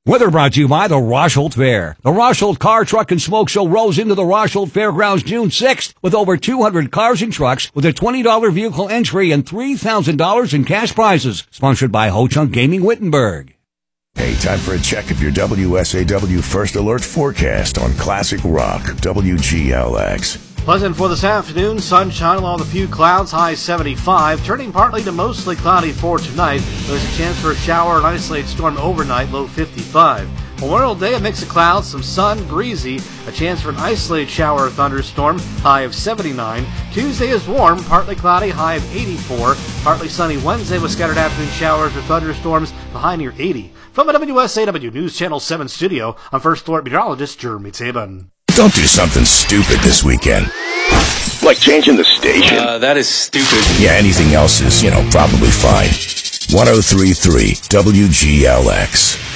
Weather brought to you by the Rosholt Fair. The Rosholt Car, Truck, and Smoke Show rolls into the Rosholt Fairgrounds June 6th with over 200 cars and trucks with a $20 vehicle entry and $3,000 in cash prizes. Sponsored by Ho Chunk Gaming Wittenberg. Hey, time for a check of your WSAW First Alert forecast on Classic Rock, WGLX. Pleasant for this afternoon, sunshine along with a few clouds, high 75, turning partly to mostly cloudy for tonight. There's a chance for a shower or an isolated storm overnight, low 55. Memorial Day, a mix of clouds, some sun, breezy, a chance for an isolated shower or thunderstorm, high of 79. Tuesday is warm, partly cloudy, high of 84. Partly sunny Wednesday with scattered afternoon showers or thunderstorms, the high near 80. From a WSAW News Channel 7 studio, I'm First Alert Meteorologist Jeremy Tabin. Don't do something stupid this weekend. Like changing the station. That is stupid. Yeah, anything else is, probably fine. 103.3 WGLX.